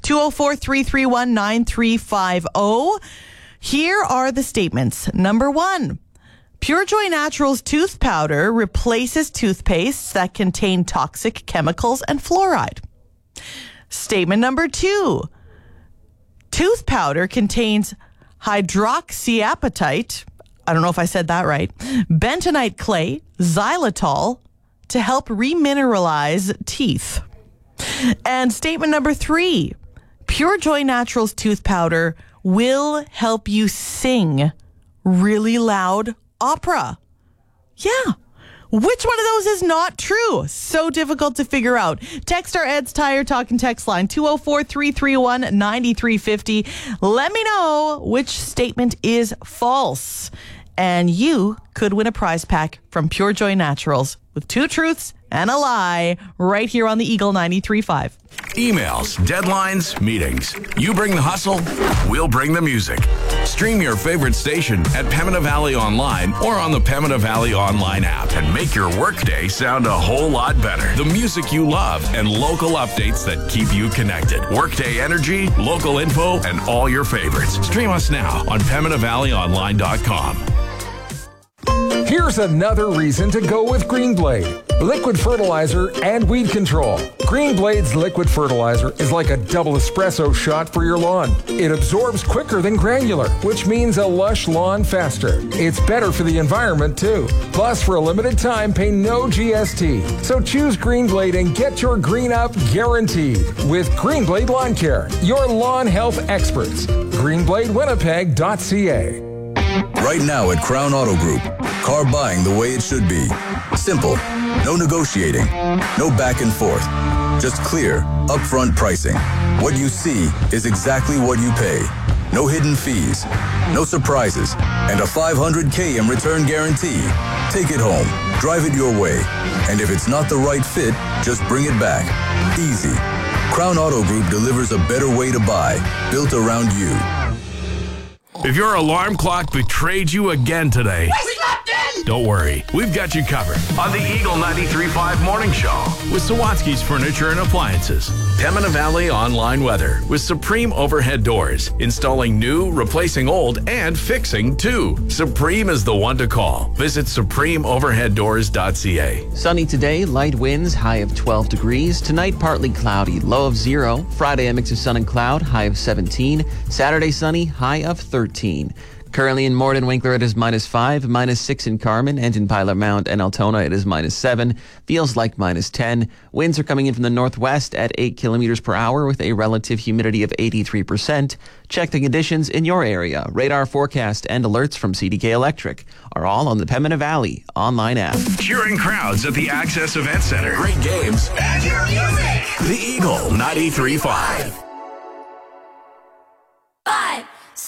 204-331-9350. Here are the statements. Number 1, Pure Joy Naturals tooth powder replaces toothpastes that contain toxic chemicals and fluoride. Statement number 2, tooth powder contains hydroxyapatite, I don't know if I said that right, bentonite clay, xylitol to help remineralize teeth. And statement number 3, Pure Joy Naturals tooth powder will help you sing really loud opera. Yeah. Which one of those is not true? So difficult to figure out. Text our Ed's Tire Talk and text line 204-331-9350. Let me know which statement is false. And you could win a prize pack from Pure Joy Naturals with 2 truths and a lie right here on the Eagle 93.5. Emails, deadlines, meetings. You bring the hustle, we'll bring the music. Stream your favorite station at Pembina Valley Online or on the Pembina Valley Online app and make your workday sound a whole lot better. The music you love and local updates that keep you connected. Workday energy, local info, and all your favorites. Stream us now on PembinaValleyOnline.com. Here's another reason to go with Greenblade. Liquid fertilizer and weed control. Greenblade's liquid fertilizer is like a double espresso shot for your lawn. It absorbs quicker than granular, which means a lush lawn faster. It's better for the environment too. Plus, for a limited time, pay no GST. So choose Greenblade and get your green up guaranteed with Greenblade Lawn Care, your lawn health experts. GreenbladeWinnipeg.ca. Right now at Crown Auto Group, car buying the way it should be. Simple. No negotiating. No back and forth. Just clear, upfront pricing. What you see is exactly what you pay. No hidden fees. No surprises. And a $500K in return guarantee. Take it home. Drive it your way. And if it's not the right fit, just bring it back. Easy. Crown Auto Group delivers a better way to buy, built around you. If your alarm clock betrayed you again today, don't worry, we've got you covered on the Eagle 93.5 Morning Show with Sawatsky's Furniture and Appliances. Pembina Valley Online Weather with Supreme Overhead Doors. Installing new, replacing old, and fixing too. Supreme is the one to call. Visit SupremeOverheadDoors.ca. Sunny today, light winds, high of 12 degrees. Tonight, partly cloudy, low of 0. Friday, a mix of sun and cloud, high of 17. Saturday, sunny, high of 13. Currently in Morden Winkler, it is -5, -6 in Carmen, and in Pilot Mount and Altona, it is -7. Feels like -10. Winds are coming in from the northwest at 8 kilometers per hour with a relative humidity of 83%. Check the conditions in your area. Radar forecast and alerts from CDK Electric are all on the Pembina Valley online app. Cheering crowds at the Access Event Center. Great games. And your music. The Eagle 93.5.